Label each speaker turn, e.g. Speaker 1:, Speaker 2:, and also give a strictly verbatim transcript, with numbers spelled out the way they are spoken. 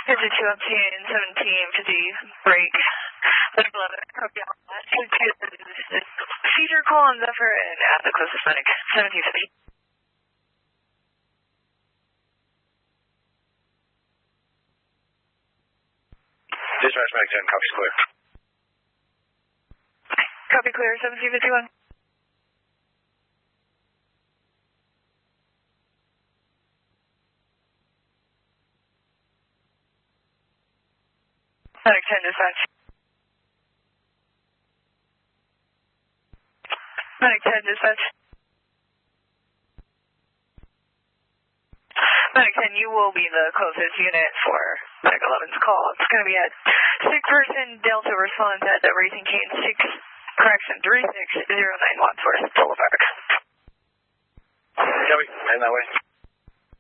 Speaker 1: fifty-two up to seventeen, fifty, break. eleven, copy on that. Cedar, call on Zephyr, and add the closest medic, seventeen fifty.
Speaker 2: Dispatch medic ten, copy clear.
Speaker 1: Copy clear, seventeen fifty-one. Medic ten, dispatch. Medic ten, dispatch. Medic ten, you will be the closest unit for Medic eleven's call. It's going to be at six person Delta response at the Raising Cane six, correction, three six zero nine Wadsworth Boulevard.
Speaker 2: Copy, and that way.